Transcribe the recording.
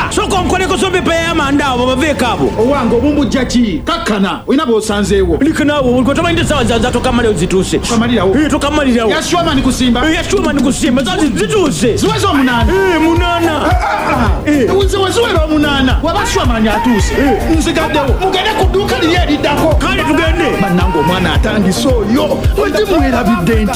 soko nkoleko sombe paya mandabo bavekabo owange obumbujja ki kakkana olina bw'osanzeewo likanawo uliko tamanyi sawa za tokamalira zituuse tokamalirawo yashwama ni kusimba zituuse ziweze omunaana ziwera omunaana wabashwamanya atuuse nzigaddewo mugende ku dduuka liri eriddako kale tugende bannange omwana atandise oyo ozi mwerabidde nti